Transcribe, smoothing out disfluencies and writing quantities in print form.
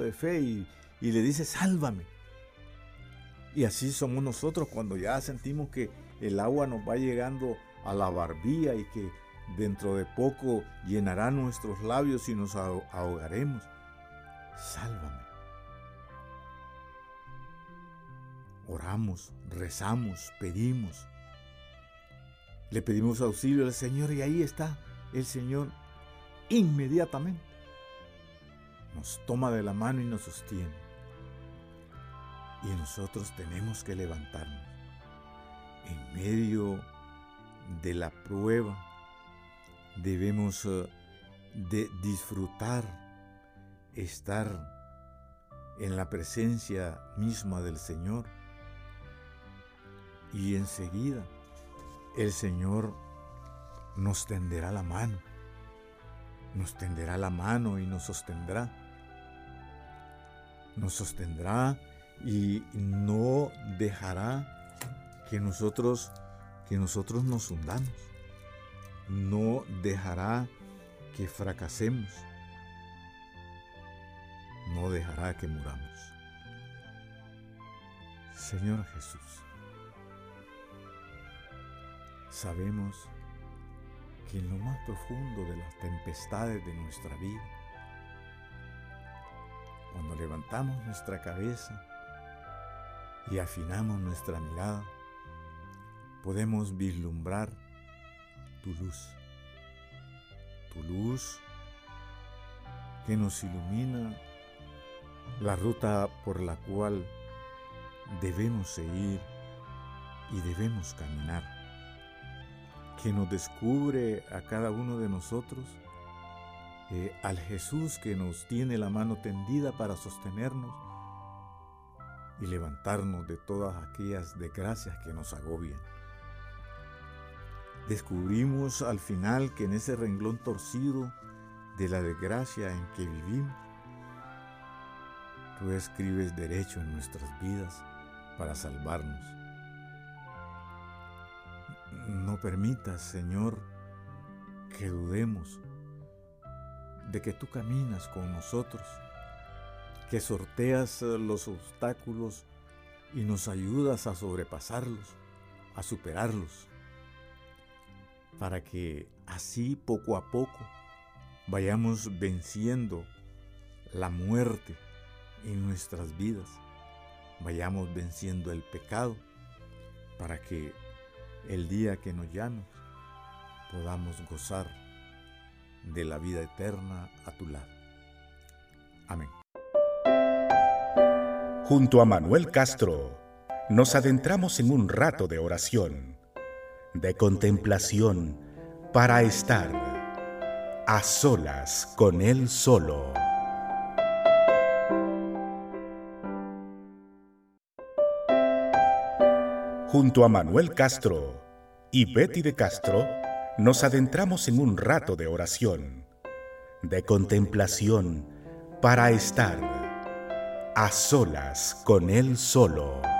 de fe y le dice, sálvame. Y así somos nosotros cuando ya sentimos que el agua nos va llegando a la barbilla y que dentro de poco llenará nuestros labios y nos ahogaremos. Sálvame. Oramos, rezamos, pedimos. Le pedimos auxilio al Señor y ahí está el Señor inmediatamente. Nos toma de la mano y nos sostiene. Y nosotros tenemos que levantarnos. En medio de la prueba debemos de disfrutar, estar en la presencia misma del Señor. Y enseguida el Señor nos tenderá la mano. Nos tenderá la mano y nos sostendrá. Nos sostendrá y no dejará que nosotros nos hundamos. No dejará que fracasemos. No dejará que muramos. Señor Jesús, sabemos que en lo más profundo de las tempestades de nuestra vida, cuando levantamos nuestra cabeza y afinamos nuestra mirada, podemos vislumbrar tu luz que nos ilumina la ruta por la cual debemos seguir y debemos caminar, que nos descubre a cada uno de nosotros al Jesús que nos tiene la mano tendida para sostenernos y levantarnos de todas aquellas desgracias que nos agobian. Descubrimos al final que en ese renglón torcido de la desgracia en que vivimos, tú escribes derecho en nuestras vidas para salvarnos. No permitas, Señor, que dudemos de que tú caminas con nosotros, que sorteas los obstáculos y nos ayudas a sobrepasarlos, a superarlos, para que así poco a poco vayamos venciendo la muerte en nuestras vidas, vayamos venciendo el pecado, para que el día que nos llames podamos gozar de la vida eterna a tu lado. Amén. Junto a Manuel Castro, nos adentramos en un rato de oración, de contemplación, para estar a solas con Él solo. Junto a Manuel Castro y Betty de Castro, nos adentramos en un rato de oración, de contemplación, para estar a solas con Él solo.